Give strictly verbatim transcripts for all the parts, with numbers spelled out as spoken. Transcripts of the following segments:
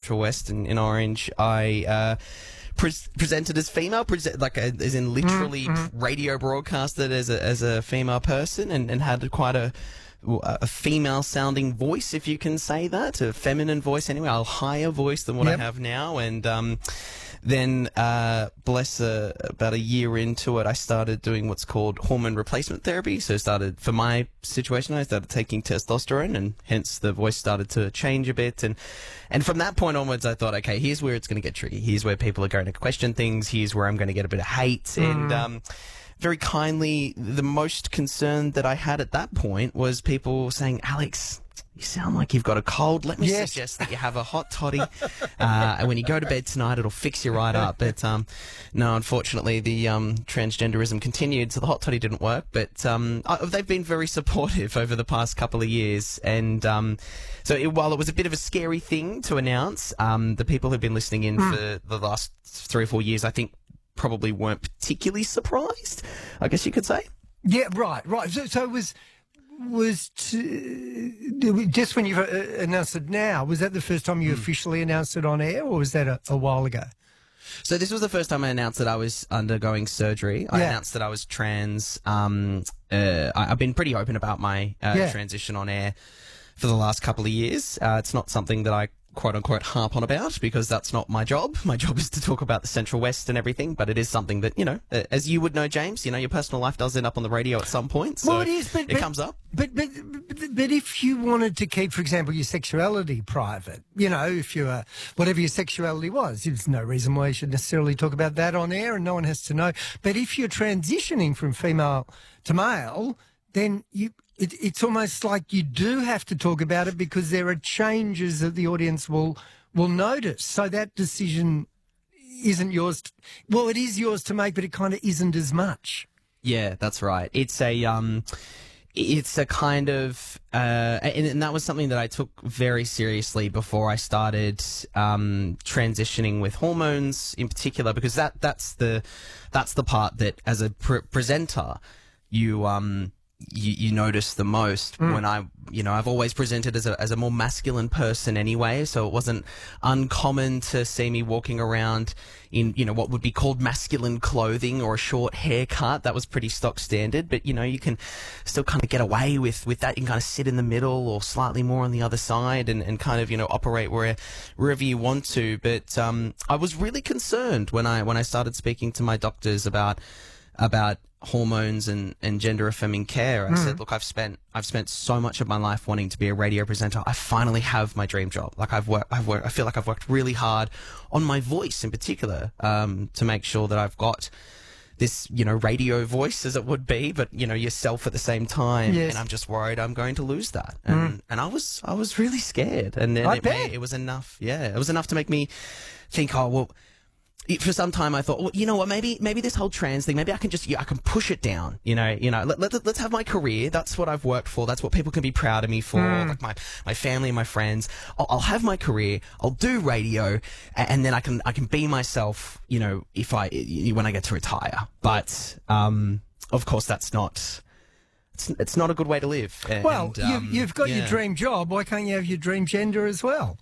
Central West in, in Orange, I uh, pre- presented as female, pre- like a, as in literally Mm-hmm. radio broadcasted as a, as a female person, and, and had quite a a female-sounding voice, if you can say that, a feminine voice anyway, a higher voice than what Yep. I have now, and um, then, uh, bless her, about a year into it, I started doing what's called hormone replacement therapy. So started, for my situation, I started taking testosterone, and hence the voice started to change a bit. And, and from that point onwards, I thought, okay, here's where it's going to get tricky. Here's where people are going to question things. Here's where I'm going to get a bit of hate. Mm. And, um, very kindly, the most concern that I had at that point was people saying, Alex, you sound like you've got a cold. Let me Yes. suggest that you have a hot toddy. uh, and when you go to bed tonight, it'll fix you right up. But um, no, unfortunately, the um, transgenderism continued, so the hot toddy didn't work. But um, I, they've been very supportive over the past couple of years. And um, so it, while it was a bit of a scary thing to announce, um, the people who've been listening in mm. for the last three or four years, I think, probably weren't particularly surprised, I guess you could say. Yeah, right, right. So, so it was was to, just when you uh, announced it now, was that the first time you mm. officially announced it on air, or was that a, a while ago? So this was the first time I announced that I was undergoing surgery. I Yeah. announced that I was trans. Um, uh, I, I've been pretty open about my uh, Yeah. transition on air for the last couple of years. Uh, it's not something that I quote unquote harp on about, because that's not my job. My job is to talk about the Central West and everything, but it is something that, you know, uh, as you would know, James, you know, your personal life does end up on the radio at some point. So well, it is, but, it but, comes up. But, but but but if you wanted to keep, for example, your sexuality private, you know, if you were, whatever your sexuality was, there's no reason why you should necessarily talk about that on air, and no one has to know. But if you're transitioning from female to male, then you it, it's almost like you do have to talk about it, because there are changes that the audience will will notice. So that decision isn't yours. To, well, it is yours to make, but it kind of isn't as much. Yeah, that's right. It's a um, it's a kind of uh, and, and that was something that I took very seriously before I started um transitioning with hormones in particular, because that that's the that's the part that as a pre- presenter you um. You, you notice the most mm. when I, you know, I've always presented as a as a more masculine person anyway, so it wasn't uncommon to see me walking around in, you know, what would be called masculine clothing or a short haircut. That was pretty stock standard, but, you know, you can still kind of get away with, with that. You can kind of sit in the middle or slightly more on the other side, and, and kind of, you know, operate where, wherever you want to. But um, I was really concerned when I when I started speaking to my doctors about about hormones and, and gender affirming care. I mm. said, look, I've spent, I've spent so much of my life wanting to be a radio presenter. I finally have my dream job. Like I've worked, I've worked, I feel like I've worked really hard on my voice in particular, um, to make sure that I've got this, you know, radio voice as it would be, but, you know, yourself at the same time. Yes. And I'm just worried I'm going to lose that. And, mm. and I was, I was really scared. And then I it, bet. made, it was enough. Yeah. It was enough to make me think, oh, well, for some time I thought, well, you know what, maybe, maybe this whole trans thing, maybe I can just, yeah, I can push it down, you know, you know, let, let, let's have my career. That's what I've worked for. That's what people can be proud of me for. Mm. Like my, my family and my friends. I'll, I'll have my career. I'll do radio, and, and then I can, I can be myself, you know, if I, when I get to retire. But, um, of course that's not, it's, it's not a good way to live. And, well, um, you've, you've got yeah. your dream job. Why can't you have your dream gender as well?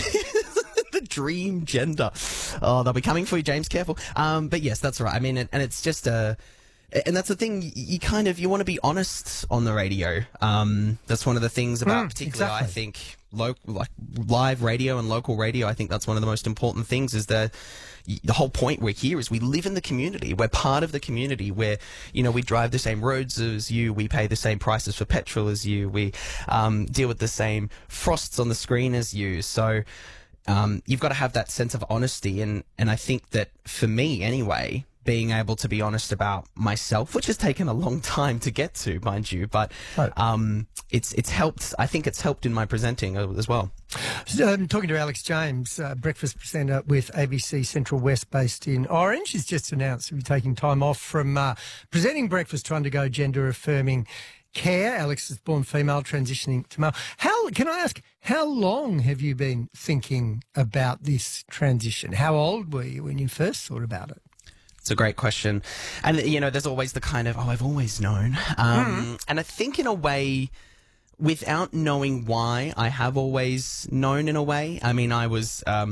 The dream gender. Oh, they'll be coming for you, James. Careful. Um, but yes, that's right. I mean, and, and it's just a, and that's the thing. You kind of you want to be honest on the radio. Um, that's one of the things about, mm, particularly, exactly. I think, local, like live radio and local radio. I think that's one of the most important things. Is the the whole point we're here is we live in the community. We're part of the community. Where, you know, we drive the same roads as you. We pay the same prices for petrol as you. We um, deal with the same frosts on the screen as you. So. Um, you've got to have that sense of honesty, and, and I think that for me anyway, being able to be honest about myself, which has taken a long time to get to, mind you, but um, it's it's helped. I think it's helped in my presenting as well. So, I'm talking to Alex James, uh, breakfast presenter with A B C Central West, based in Orange. He's just announced he'll be taking time off from uh, presenting breakfast to undergo gender affirming care. Alex is born female, transitioning to male. How can I ask? How long have you been thinking about this transition? How old were you when you first thought about it? It's a great question, and you know, there's always the kind of, oh, I've always known, um, mm. and I think in a way, without knowing why, I have always known in a way. I mean, I was. Um,